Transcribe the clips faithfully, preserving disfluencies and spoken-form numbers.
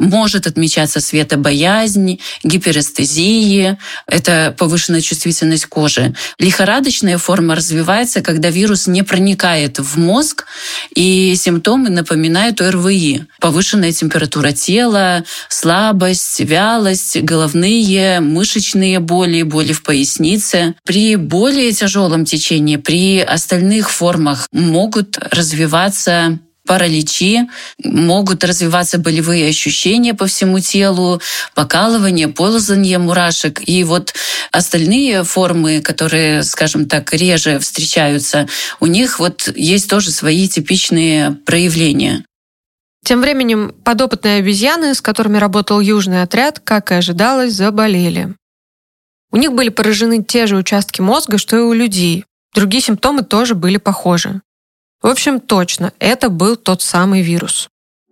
Может отмечаться светобоязнь, гиперэстезия, это повышенная чувствительность кожи. Лихорадочная форма развивается, когда вирус не проникает в мозг, и симптомы напоминают о эр вэ и. Повышенная температура тела, слабость, вялость, головные, мышечные боли, боли в пояснице. При более тяжелом течении, при остальных формах могут развиваться параличи, могут развиваться болевые ощущения по всему телу, покалывание, ползание мурашек. И вот остальные формы, которые, скажем так, реже встречаются, у них вот есть тоже свои типичные проявления. Тем временем подопытные обезьяны, с которыми работал южный отряд, как и ожидалось, заболели. У них были поражены те же участки мозга, что и у людей. Другие симптомы тоже были похожи. В общем, точно, это был тот самый вирус.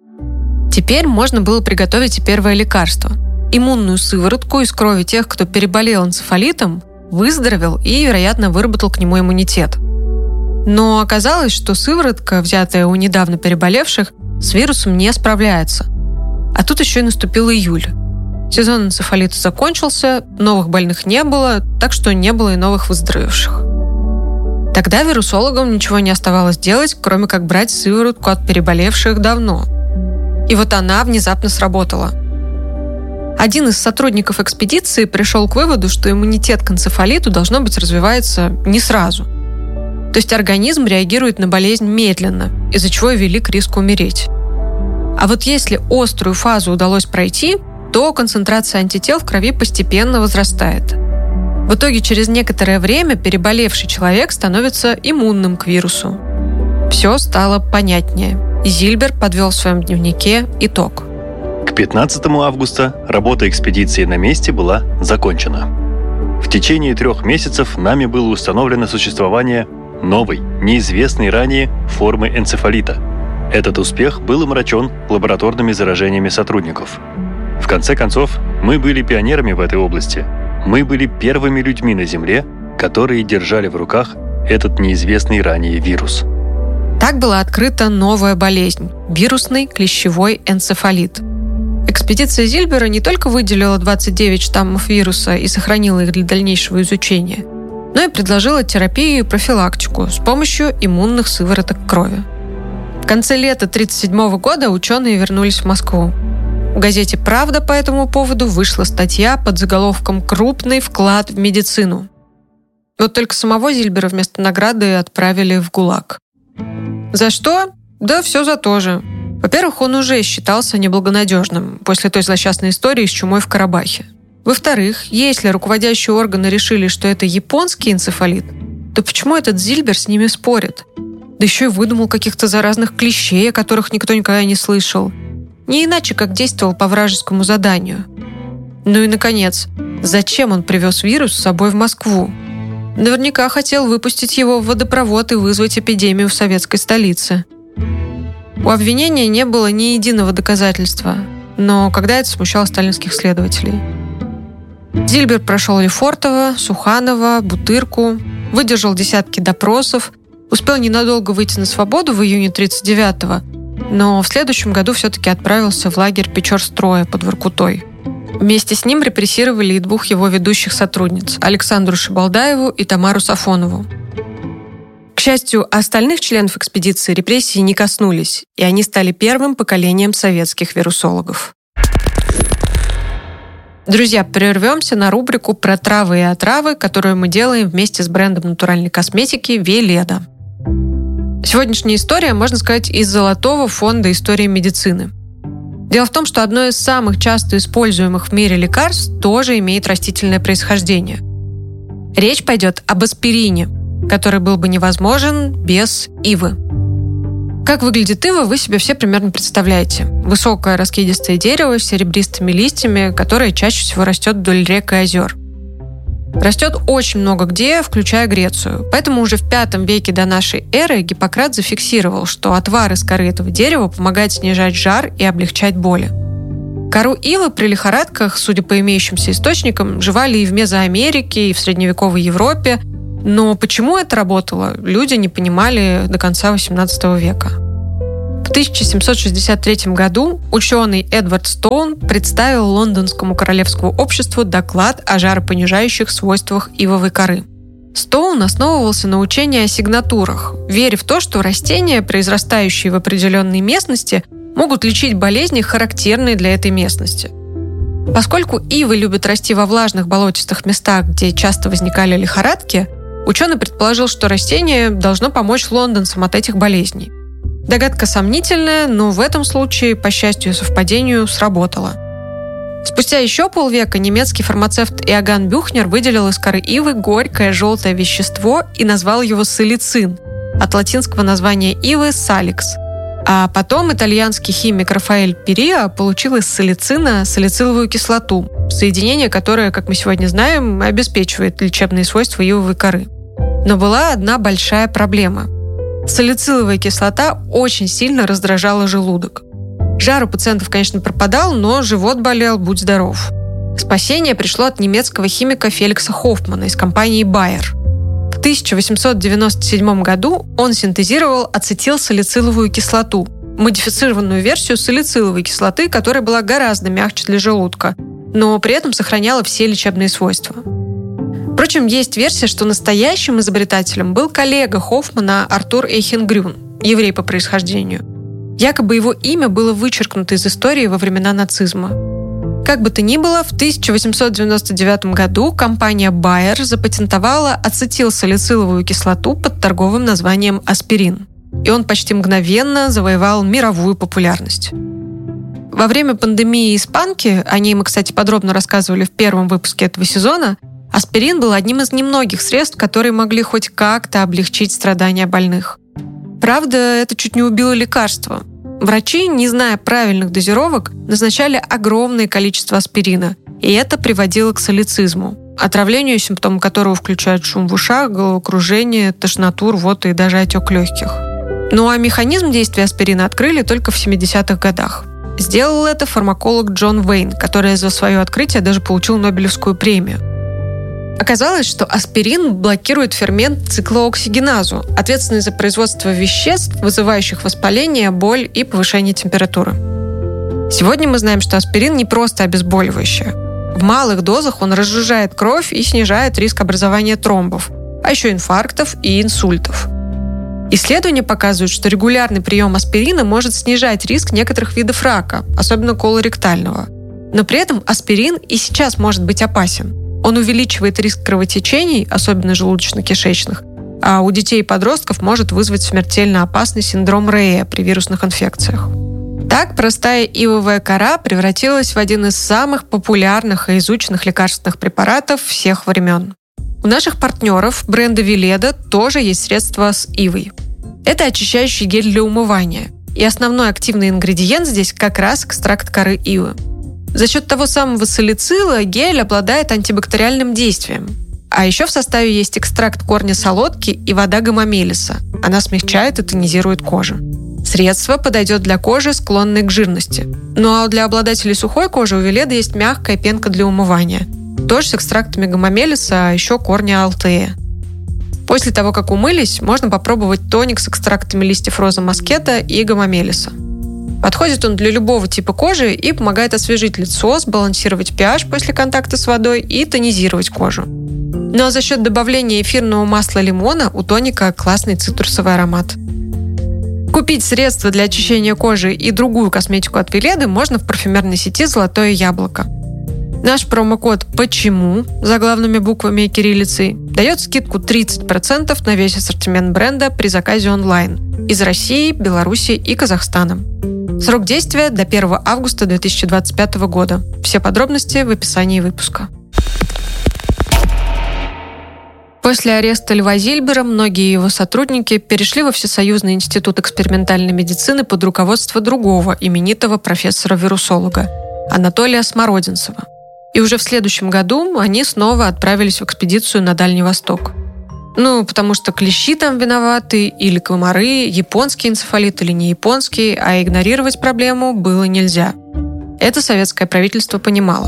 Теперь можно было приготовить и первое лекарство. Иммунную сыворотку из крови тех, кто переболел энцефалитом, выздоровел и, вероятно, выработал к нему иммунитет. Но оказалось, что сыворотка, взятая у недавно переболевших, с вирусом не справляется. А тут еще и наступил июль. Сезон энцефалита закончился, новых больных не было, так что не было и новых выздоровевших. Тогда вирусологам ничего не оставалось делать, кроме как брать сыворотку от переболевших давно. И вот она внезапно сработала. Один из сотрудников экспедиции пришел к выводу, что иммунитет к энцефалиту должно быть развивается не сразу. То есть организм реагирует на болезнь медленно, из-за чего и велик риск умереть. А вот если острую фазу удалось пройти, то концентрация антител в крови постепенно возрастает. В итоге через некоторое время переболевший человек становится иммунным к вирусу. Все стало понятнее, и Зильбер подвел в своем дневнике итог. К пятнадцатому августа работа экспедиции на месте была закончена. В течение трех месяцев нами было установлено существование новой, неизвестной ранее формы энцефалита. Этот успех был омрачен лабораторными заражениями сотрудников. В конце концов, мы были пионерами в этой области. Мы были первыми людьми на Земле, которые держали в руках этот неизвестный ранее вирус. Так была открыта новая болезнь – вирусный клещевой энцефалит. Экспедиция Зильбера не только выделила двадцать девять штаммов вируса и сохранила их для дальнейшего изучения, но и предложила терапию и профилактику с помощью иммунных сывороток крови. В конце лета тысяча девятьсот тридцать седьмого года ученые вернулись в Москву. В газете «Правда» по этому поводу вышла статья под заголовком «Крупный вклад в медицину». Вот только самого Зильбера вместо награды отправили в ГУЛАГ. За что? Да все за то же. Во-первых, он уже считался неблагонадежным после той злосчастной истории с чумой в Карабахе. Во-вторых, если руководящие органы решили, что это японский энцефалит, то почему этот Зильбер с ними спорит? Да еще и выдумал каких-то заразных клещей, о которых никто никогда не слышал. Не иначе, как действовал по вражескому заданию. Ну и, наконец, зачем он привез вирус с собой в Москву? Наверняка хотел выпустить его в водопровод и вызвать эпидемию в советской столице. У обвинения не было ни единого доказательства, но когда это смущало сталинских следователей. Зильбер прошел Лефортово, Суханова, Бутырку, выдержал десятки допросов, успел ненадолго выйти на свободу в июне тридцать девятого, но в следующем году все-таки отправился в лагерь Печорстроя под Воркутой. Вместе с ним репрессировали и двух его ведущих сотрудниц – Александру Шибалдаеву и Тамару Сафонову. К счастью, остальных членов экспедиции репрессии не коснулись, и они стали первым поколением советских вирусологов. Друзья, прервемся на рубрику про травы и отравы, которую мы делаем вместе с брендом натуральной косметики Веледа. Сегодняшняя история, можно сказать, из золотого фонда истории медицины. Дело в том, что одно из самых часто используемых в мире лекарств тоже имеет растительное происхождение. Речь пойдет об аспирине, который был бы невозможен без ивы. Как выглядит ива, вы себе все примерно представляете. Высокое раскидистое дерево с серебристыми листьями, которое чаще всего растет вдоль рек и озер. Растет очень много где, включая Грецию. Поэтому уже в пятом веке до нашей эры Гиппократ зафиксировал, что отвар из коры этого дерева помогает снижать жар и облегчать боли. Кору ивы при лихорадках, судя по имеющимся источникам, жевали и в Мезоамерике, и в средневековой Европе. Но почему это работало, люди не понимали до конца восемнадцатого века. В тысяча семьсот шестьдесят третьем году ученый Эдвард Стоун представил Лондонскому королевскому обществу доклад о жаропонижающих свойствах ивовой коры. Стоун основывался на учении о сигнатурах, веря в то, что растения, произрастающие в определенной местности, могут лечить болезни, характерные для этой местности. Поскольку ивы любят расти во влажных болотистых местах, где часто возникали лихорадки, ученый предположил, что растение должно помочь лондонцам от этих болезней. Догадка сомнительная, но в этом случае, по счастью и совпадению, сработала. Спустя еще полвека немецкий фармацевт Иоганн Бюхнер выделил из коры ивы горькое желтое вещество и назвал его салицин, от латинского названия ивы саликс. А потом итальянский химик Рафаэль Периа получил из салицина салициловую кислоту, соединение, которое, как мы сегодня знаем, обеспечивает лечебные свойства ивовой коры. Но была одна большая проблема. Салициловая кислота очень сильно раздражала желудок. Жар у пациентов, конечно, пропадал, но живот болел, будь здоров. Спасение пришло от немецкого химика Феликса Хоффмана из компании Bayer. В тысяча восемьсот девяносто седьмом году он синтезировал ацетилсалициловую кислоту, модифицированную версию салициловой кислоты, которая была гораздо мягче для желудка, но при этом сохраняла все лечебные свойства. Впрочем, есть версия, что настоящим изобретателем был коллега Хоффмана Артур Эйхенгрюн, еврей по происхождению. Якобы его имя было вычеркнуто из истории во времена нацизма. Как бы то ни было, в тысяча восемьсот девяносто девятом году компания Bayer запатентовала ацетилсалициловую кислоту под торговым названием аспирин. И он почти мгновенно завоевал мировую популярность. Во время пандемии испанки, о ней мы, кстати, подробно рассказывали в первом выпуске этого сезона, аспирин был одним из немногих средств, которые могли хоть как-то облегчить страдания больных. Правда, это чуть не убило лекарство. Врачи, не зная правильных дозировок, назначали огромное количество аспирина, и это приводило к салицизму, отравлению, симптомы которого включают шум в ушах, головокружение, тошноту, рвоту и даже отек легких. Ну а механизм действия аспирина открыли только в семидесятых годах. Сделал это фармаколог Джон Вейн, который за свое открытие даже получил Нобелевскую премию. Оказалось, что аспирин блокирует фермент циклооксигеназу, ответственный за производство веществ, вызывающих воспаление, боль и повышение температуры. Сегодня мы знаем, что аспирин не просто обезболивающее. В малых дозах он разжижает кровь и снижает риск образования тромбов, а еще инфарктов и инсультов. Исследования показывают, что регулярный прием аспирина может снижать риск некоторых видов рака, особенно колоректального. Но при этом аспирин и сейчас может быть опасен. Он увеличивает риск кровотечений, особенно желудочно-кишечных, а у детей и подростков может вызвать смертельно опасный синдром Рея при вирусных инфекциях. Так, простая ивовая кора превратилась в один из самых популярных и изученных лекарственных препаратов всех времен. У наших партнеров бренда Веледа тоже есть средства с ивой. Это очищающий гель для умывания. И основной активный ингредиент здесь как раз экстракт коры ивы. За счет того самого салицила гель обладает антибактериальным действием. А еще в составе есть экстракт корня солодки и вода гомомелиса. Она смягчает и тонизирует кожу. Средство подойдет для кожи, склонной к жирности. Ну а для обладателей сухой кожи у Веледа есть мягкая пенка для умывания. Тоже с экстрактами гомомелиса, а еще корня алтея. После того, как умылись, можно попробовать тоник с экстрактами листьев розы москета и гомомелиса. Подходит он для любого типа кожи и помогает освежить лицо, сбалансировать pH после контакта с водой и тонизировать кожу. Ну а за счет добавления эфирного масла лимона у тоника классный цитрусовый аромат. Купить средства для очищения кожи и другую косметику от Веледы можно в парфюмерной сети «Золотое яблоко». Наш промокод «Почему» заглавными буквами и кириллицей дает скидку тридцать процентов на весь ассортимент бренда при заказе онлайн из России, Беларуси и Казахстана. Срок действия до первого августа две тысячи двадцать пятого года. Все подробности в описании выпуска. После ареста Льва Зильбера многие его сотрудники перешли во Всесоюзный институт экспериментальной медицины под руководство другого именитого профессора-вирусолога Анатолия Смородинцева. И уже в следующем году они снова отправились в экспедицию на Дальний Восток. Ну, потому что клещи там виноваты, или комары, японский энцефалит или не японский, а игнорировать проблему было нельзя. Это советское правительство понимало.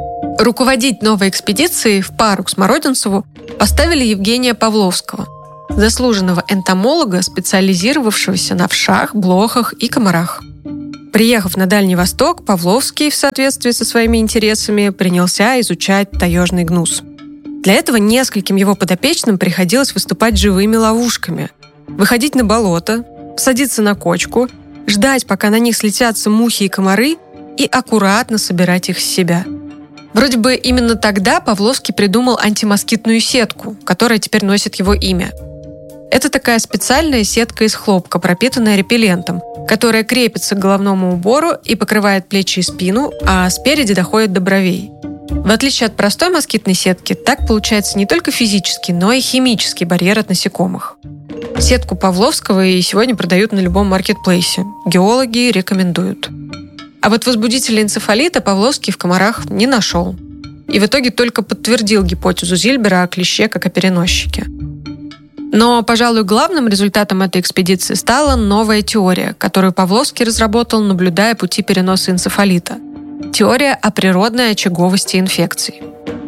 Руководить новой экспедицией в пару к Смородинцеву поставили Евгения Павловского. заслуженного энтомолога, специализировавшегося на вшах, блохах и комарах. Приехав на Дальний Восток, Павловский, в соответствии со своими интересами, принялся изучать таежный гнус. Для этого нескольким его подопечным приходилось выступать живыми ловушками, выходить на болото, садиться на кочку, ждать, пока на них слетятся мухи и комары, и аккуратно собирать их с себя. Вроде бы именно тогда Павловский придумал антимоскитную сетку, которая теперь носит его имя. Это такая специальная сетка из хлопка, пропитанная репеллентом, которая крепится к головному убору и покрывает плечи и спину, а спереди доходит до бровей. В отличие от простой москитной сетки, так получается не только физический, но и химический барьер от насекомых. Сетку Павловского и сегодня продают на любом маркетплейсе. Геологи рекомендуют. А вот возбудителя энцефалита Павловский в комарах не нашел. И в итоге только подтвердил гипотезу Зильбера о клеще как о переносчике. Но, пожалуй, главным результатом этой экспедиции стала новая теория, которую Павловский разработал, наблюдая пути переноса энцефалита. Теория о природной очаговости инфекций.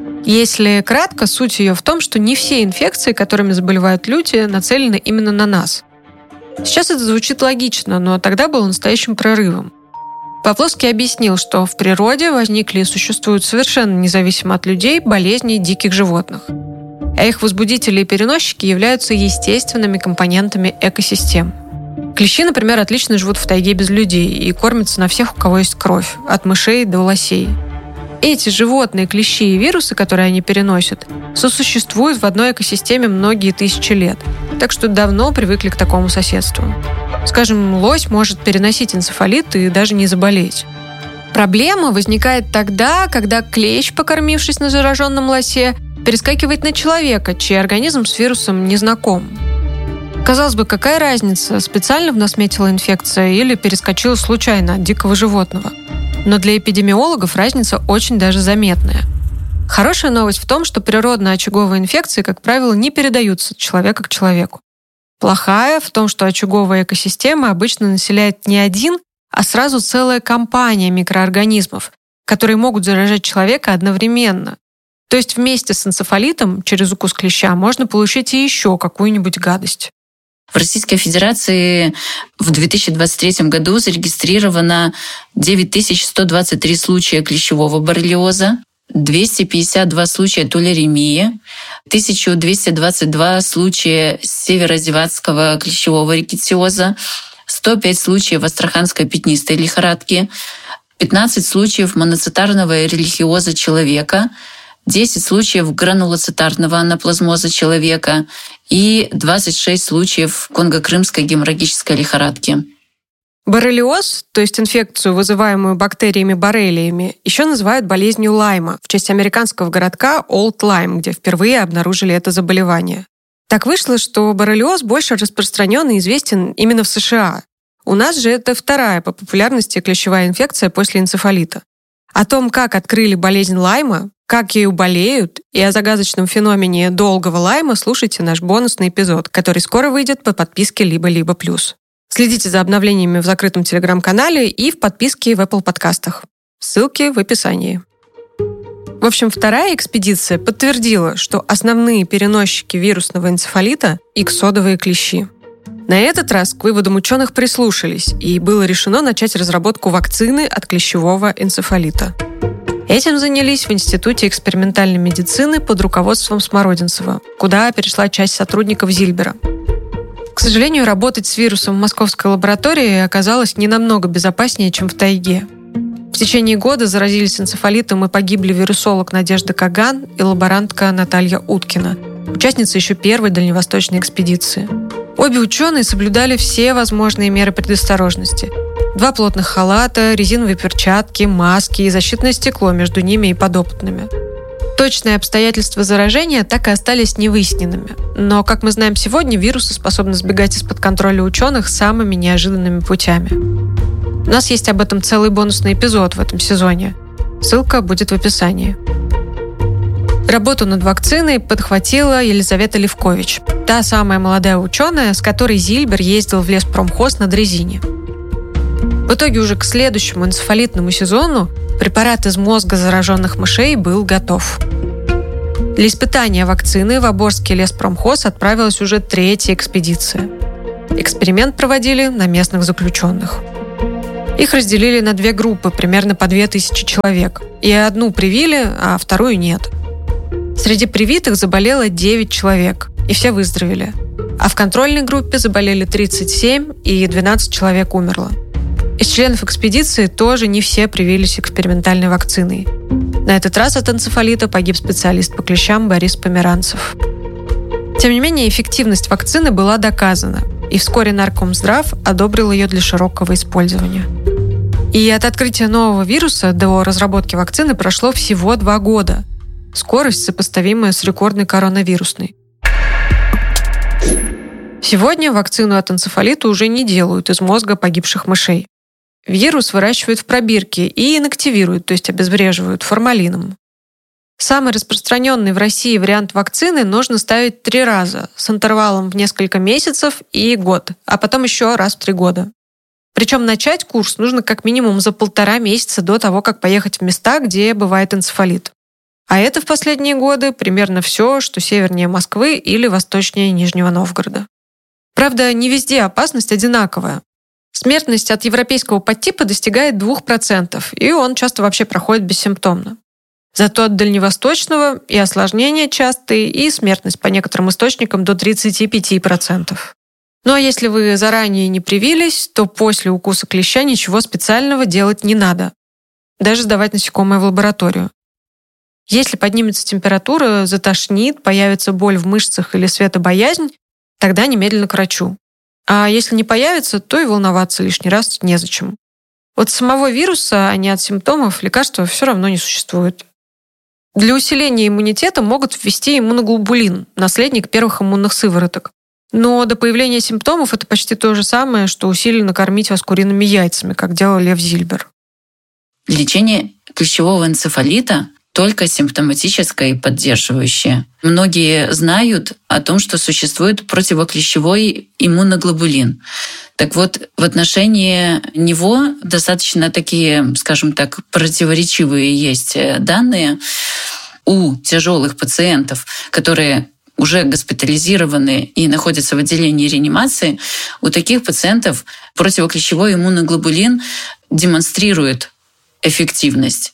Если кратко, суть ее в том, что не все инфекции, которыми заболевают люди, нацелены именно на нас. Сейчас это звучит логично, но тогда было настоящим прорывом. Павловский объяснил, что в природе возникли и существуют совершенно независимо от людей болезни диких животных. А их возбудители и переносчики являются естественными компонентами экосистем. Клещи, например, отлично живут в тайге без людей и кормятся на всех, у кого есть кровь, от мышей до лосей. Эти животные, клещи и вирусы, которые они переносят, сосуществуют в одной экосистеме многие тысячи лет, так что давно привыкли к такому соседству. Скажем, лось может переносить энцефалит и даже не заболеть. Проблема возникает тогда, когда клещ, покормившись на зараженном лосе, перескакивает на человека, чей организм с вирусом не знаком. Казалось бы, какая разница, специально в нас метила инфекция или перескочила случайно от дикого животного? Но для эпидемиологов разница очень даже заметная. Хорошая новость в том, что природно-очаговые инфекции, как правило, не передаются от человека к человеку. Плохая в том, что очаговая экосистема обычно населяет не один, а сразу целая компания микроорганизмов, которые могут заражать человека одновременно. То есть вместе с энцефалитом через укус клеща можно получить и еще какую-нибудь гадость. В Российской Федерации в две тысячи двадцать третьем году зарегистрировано девять тысяч сто двадцать три случая клещевого боррелиоза, двести пятьдесят два случая тулеремии, тысяча двести двадцать два случая североазиатского клещевого рикетиоза, сто пять случаев астраханской пятнистой лихорадки, пятнадцать случаев моноцитарного релихиоза человека, десять случаев гранулоцитарного анаплазмоза человека и двадцать шесть случаев конго-крымской геморрагической лихорадки. Боррелиоз, то есть инфекцию, вызываемую бактериями-боррелиями, еще называют болезнью Лайма в честь американского городка Олд Лайм, где впервые обнаружили это заболевание. Так вышло, что боррелиоз больше распространен и известен именно в США. У нас же это вторая по популярности клещевая инфекция после энцефалита. О том, как открыли болезнь Лайма, как ею болеют, и о загадочном феномене долгого Лайма слушайте наш бонусный эпизод, который скоро выйдет по подписке «Либо-либо плюс». Следите за обновлениями в закрытом телеграм-канале и в подписке в Apple подкастах. Ссылки в описании. В общем, вторая экспедиция подтвердила, что основные переносчики вирусного энцефалита – иксодовые клещи. На этот раз к выводам ученых прислушались, и было решено начать разработку вакцины от клещевого энцефалита. Этим занялись в Институте экспериментальной медицины под руководством Смородинцева, куда перешла часть сотрудников Зильбера. К сожалению, работать с вирусом в московской лаборатории оказалось не намного безопаснее, чем в тайге. В течение года заразились энцефалитом и погибли вирусолог Надежда Каган и лаборантка Наталья Уткина, участница еще первой дальневосточной экспедиции. Обе ученые соблюдали все возможные меры предосторожности. Два плотных халата, резиновые перчатки, маски и защитное стекло между ними и подопытными. Точные обстоятельства заражения так и остались невыясненными. Но, как мы знаем сегодня, вирусы способны сбегать из-под контроля ученых самыми неожиданными путями. У нас есть об этом целый бонусный эпизод в этом сезоне. Ссылка будет в описании. Работу над вакциной подхватила Елизавета Левкович, та самая молодая ученая, с которой Зильбер ездил в леспромхоз на дрезине. В итоге уже к следующему энцефалитному сезону препарат из мозга зараженных мышей был готов. Для испытания вакцины в Оборский леспромхоз отправилась уже третья экспедиция. Эксперимент проводили на местных заключенных. Их разделили на две группы, примерно по две тысячи человек. И одну привили, а вторую нет. Среди привитых заболело девять человек, и все выздоровели. А в контрольной группе заболели тридцать семь, и двенадцать человек умерло. Из членов экспедиции тоже не все привились экспериментальной вакциной. На этот раз от энцефалита погиб специалист по клещам Борис Померанцев. Тем не менее, эффективность вакцины была доказана, и вскоре Наркомздрав одобрил ее для широкого использования. И от открытия нового вируса до разработки вакцины прошло всего два года. Скорость, сопоставимая с рекордной коронавирусной. Сегодня вакцину от энцефалита уже не делают из мозга погибших мышей. Вирус выращивают в пробирке и инактивируют, то есть обезвреживают формалином. Самый распространенный в России вариант вакцины нужно ставить три раза с интервалом в несколько месяцев и год, а потом еще раз в три года. Причем начать курс нужно как минимум за полтора месяца до того, как поехать в места, где бывает энцефалит. А это в последние годы примерно все, что севернее Москвы или восточнее Нижнего Новгорода. Правда, не везде опасность одинаковая. Смертность от европейского подтипа достигает двух процентов, и он часто вообще проходит бессимптомно. Зато от дальневосточного и осложнения частые, и смертность по некоторым источникам до тридцать пять процентов. Ну а если вы заранее не привились, то после укуса клеща ничего специального делать не надо. Даже сдавать насекомое в лабораторию. Если поднимется температура, затошнит, появится боль в мышцах или светобоязнь, тогда немедленно к врачу. А если не появится, то и волноваться лишний раз незачем. От самого вируса, а не от симптомов, лекарства все равно не существует. Для усиления иммунитета могут ввести иммуноглобулин, наследник первых иммунных сывороток. Но до появления симптомов это почти то же самое, что усиленно кормить вас куриными яйцами, как делал Лев Зильбер. Лечение клещевого энцефалита только симптоматическое и поддерживающее. Многие знают о том, что существует противоклещевой иммуноглобулин. Так вот, в отношении него достаточно такие, скажем так, противоречивые есть данные. У тяжелых пациентов, которые уже госпитализированы и находятся в отделении реанимации, у таких пациентов противоклещевой иммуноглобулин демонстрирует эффективность.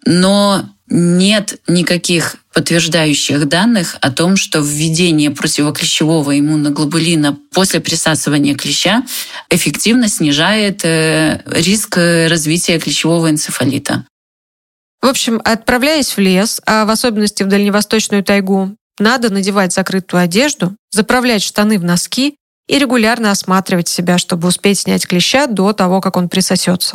Но нет никаких подтверждающих данных о том, что введение противоклещевого иммуноглобулина после присасывания клеща эффективно снижает риск развития клещевого энцефалита. В общем, отправляясь в лес, а в особенности в дальневосточную тайгу, надо надевать закрытую одежду, заправлять штаны в носки и регулярно осматривать себя, чтобы успеть снять клеща до того, как он присосется.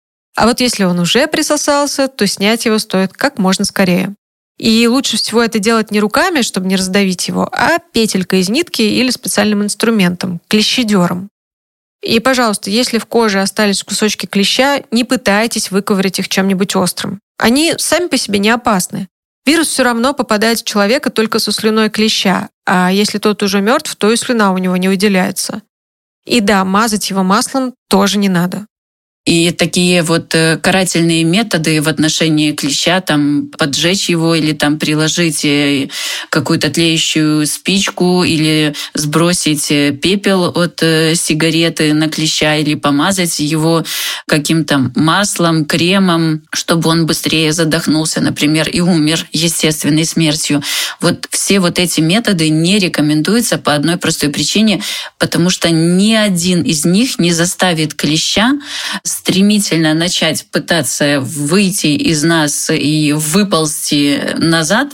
А вот если он уже присосался, то снять его стоит как можно скорее. И лучше всего это делать не руками, чтобы не раздавить его, а петелькой из нитки или специальным инструментом – клещедером. И, пожалуйста, если в коже остались кусочки клеща, не пытайтесь выковырять их чем-нибудь острым. Они сами по себе не опасны. Вирус все равно попадает в человека только со слюной клеща, а если тот уже мертв, то и слюна у него не выделяется. И да, мазать его маслом тоже не надо. И такие вот карательные методы в отношении клеща, там поджечь его или там приложить какую-то тлеющую спичку или сбросить пепел от сигареты на клеща или помазать его каким-то маслом, кремом, чтобы он быстрее задохнулся, например, и умер естественной смертью. Вот все вот эти методы не рекомендуются по одной простой причине, потому что ни один из них не заставит клеща стремительно начать пытаться выйти из нас и выползти назад,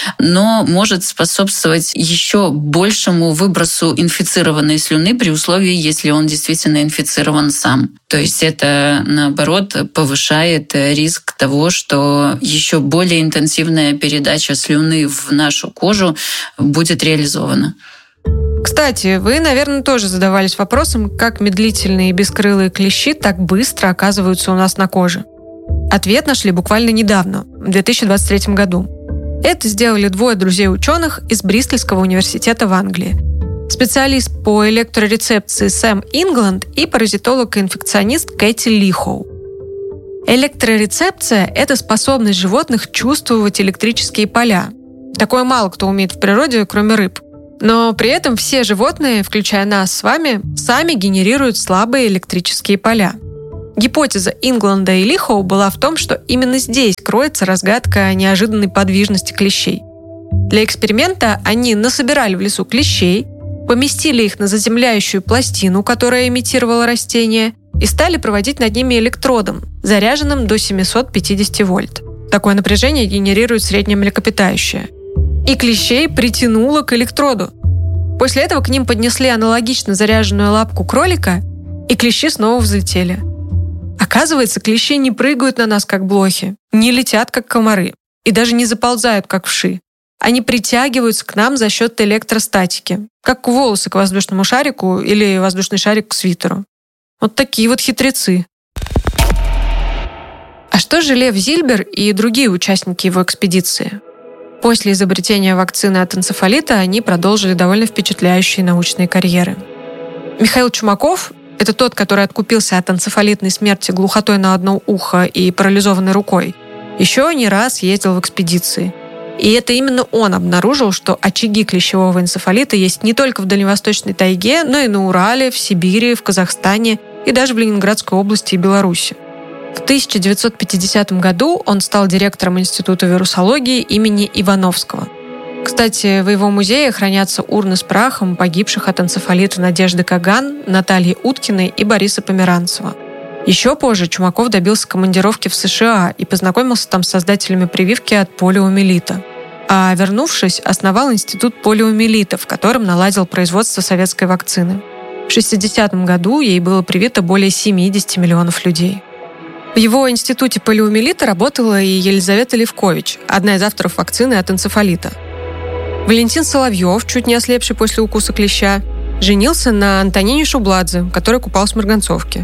но может способствовать еще большему выбросу инфицированной слюны при условии, если он действительно инфицирован сам. То есть это, наоборот, повышает риск того, что еще более интенсивная передача слюны в нашу кожу будет реализована. Кстати, вы, наверное, тоже задавались вопросом, как медлительные бескрылые клещи так быстро оказываются у нас на коже. Ответ нашли буквально недавно, в две тысячи двадцать третьем году. Это сделали двое друзей-ученых из Бристольского университета в Англии. Специалист по электрорецепции Сэм Ингланд и паразитолог и инфекционист Кэти Лихоу. Электрорецепция – это способность животных чувствовать электрические поля. Такое мало кто умеет в природе, кроме рыб. Но при этом все животные, включая нас с вами, сами генерируют слабые электрические поля. Гипотеза Ингланда и Лихоу была в том, что именно здесь кроется разгадка неожиданной подвижности клещей. Для эксперимента они насобирали в лесу клещей, поместили их на заземляющую пластину, которая имитировала растение, и стали проводить над ними электродом, заряженным до семьсот пятьдесят вольт. Такое напряжение генерирует среднее млекопитающее. И клещей притянуло к электроду. После этого к ним поднесли аналогично заряженную лапку кролика, и клещи снова взлетели. Оказывается, клещи не прыгают на нас, как блохи, не летят, как комары, и даже не заползают, как вши. Они притягиваются к нам за счет электростатики, как волосы к воздушному шарику или воздушный шарик к свитеру. Вот такие вот хитрецы. А что же Лев Зильбер и другие участники его экспедиции? После изобретения вакцины от энцефалита они продолжили довольно впечатляющие научные карьеры. Михаил Чумаков – это тот, который откупился от энцефалитной смерти глухотой на одно ухо и парализованной рукой. Еще не раз ездил в экспедиции. И это именно он обнаружил, что очаги клещевого энцефалита есть не только в Дальневосточной тайге, но и на Урале, в Сибири, в Казахстане и даже в Ленинградской области и Беларуси. В тысяча девятьсот пятидесятом году он стал директором Института вирусологии имени Ивановского. Кстати, в его музее хранятся урны с прахом погибших от энцефалита Надежды Каган, Натальи Уткиной и Бориса Померанцева. Еще позже Чумаков добился командировки в США и познакомился там с создателями прививки от полиомиелита. А вернувшись, основал Институт полиомиелита, в котором наладил производство советской вакцины. В шестидесятом году ей было привито более семьдесят миллионов людей. В его институте полиомиелита работала и Елизавета Левкович, одна из авторов вакцины от энцефалита. Валентин Соловьев, чуть не ослепший после укуса клеща, женился на Антонине Шубладзе, которая купалась в Марганцовке.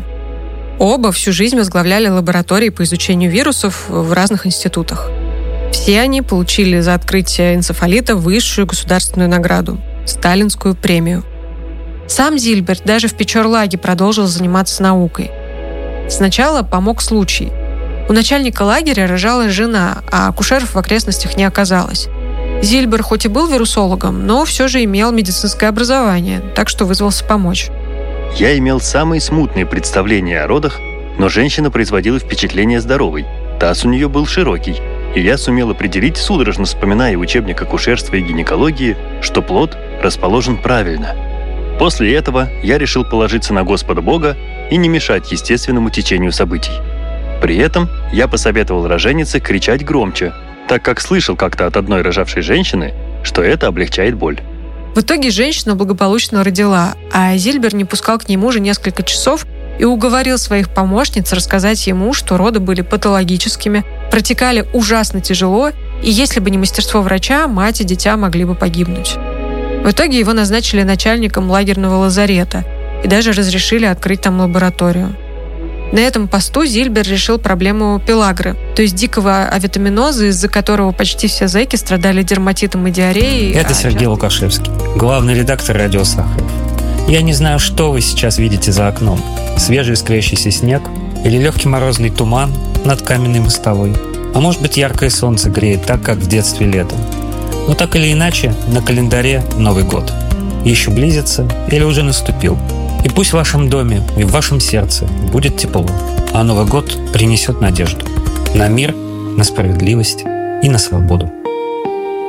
Оба всю жизнь возглавляли лаборатории по изучению вирусов в разных институтах. Все они получили за открытие энцефалита высшую государственную награду – Сталинскую премию. Сам Зильбер даже в Печорлаге продолжил заниматься наукой. Сначала помог случай. У начальника лагеря рожала жена, а акушеров в окрестностях не оказалось. Зильбер хоть и был вирусологом, но все же имел медицинское образование, так что вызвался помочь. Я имел самые смутные представления о родах, но женщина производила впечатление здоровой. Таз у нее был широкий, и я сумел определить, судорожно вспоминая учебник акушерства и гинекологии, что плод расположен правильно. После этого я решил положиться на Господа Бога и не мешать естественному течению событий. При этом я посоветовал роженице кричать громче, так как слышал как-то от одной рожавшей женщины, что это облегчает боль. В итоге женщина благополучно родила, а Зильбер не пускал к нему уже несколько часов и уговорил своих помощниц рассказать ему, что роды были патологическими, протекали ужасно тяжело, и если бы не мастерство врача, мать и дитя могли бы погибнуть. В итоге его назначили начальником лагерного лазарета и даже разрешили открыть там лабораторию. На этом посту Зильбер решил проблему пелагры, то есть дикого авитаминоза, из-за которого почти все зэки страдали дерматитом и диареей. Это а Сергей часто... Лукашевский, главный редактор «Радио Сахаров». Я не знаю, что вы сейчас видите за окном. Свежий искрящийся снег или легкий морозный туман над каменной мостовой. А может быть, яркое солнце греет так, как в детстве летом. Но так или иначе, на календаре Новый год. Еще близится или уже наступил. И пусть в вашем доме и в вашем сердце будет тепло, а Новый год принесет надежду на мир, на справедливость и на свободу.